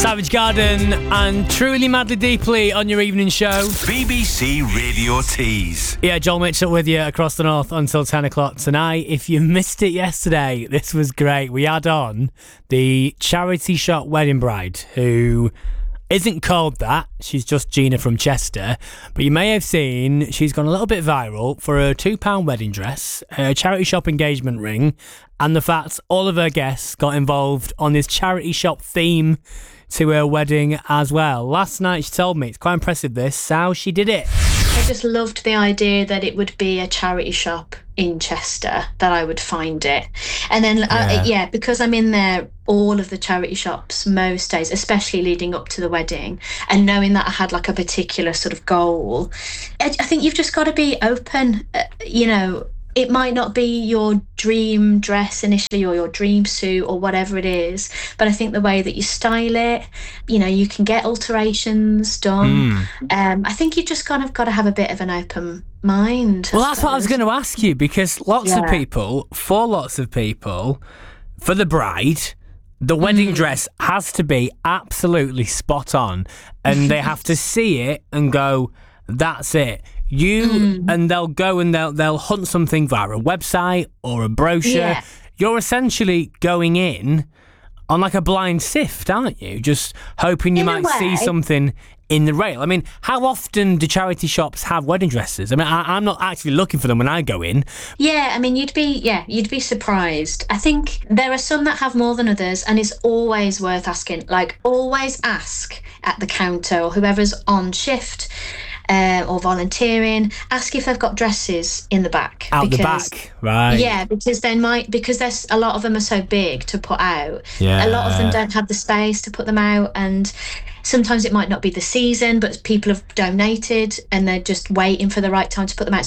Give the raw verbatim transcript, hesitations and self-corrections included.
Savage Garden and Truly Madly Deeply on your evening show. B B C Radio Tees. Yeah, Joel Mitchell with you across the north until ten o'clock tonight. If you missed it yesterday, this was great. We had on the charity shop wedding bride who isn't called that. She's just Gina from Chester. But you may have seen she's gone a little bit viral for her two pound wedding dress, her charity shop engagement ring, and the fact all of her guests got involved on this charity shop theme to her wedding as well. Last night she told me, it's quite impressive this, how she did it. I just loved the idea that it would be a charity shop in Chester, that I would find it. And then, yeah, uh, yeah because I'm in there all of the charity shops most days, especially leading up to the wedding, and knowing that I had like a particular sort of goal, I, I think you've just got to be open, uh, you know. It might not be your dream dress initially or your dream suit or whatever it is, but I think the way that you style it, you know, you can get alterations done. Mm. Um, I think you just kind of got to have a bit of an open mind. Well, that's what I was going to ask you, because lots yeah. of people, for lots of people, for the bride, the wedding mm. dress has to be absolutely spot on, and they have to see it and go, that's it. You mm. and they'll go and they'll they'll hunt something via a website or a brochure. Yeah. You're essentially going in on like a blind sift, aren't you? Just hoping you in might see something in the rail. I mean, how often do charity shops have wedding dresses? I mean, I, I'm not actually looking for them when I go in. Yeah, I mean, you'd be yeah, you'd be surprised. I think there are some that have more than others, and it's always worth asking. Like, always ask at the counter or whoever's on shift. Uh, or volunteering, ask if they've got dresses in the back. Out because, the back, right? Yeah, because they might, because there's a lot of them are so big to put out. Yeah. A lot of them don't have the space to put them out, and sometimes it might not be the season, but people have donated and they're just waiting for the right time to put them out.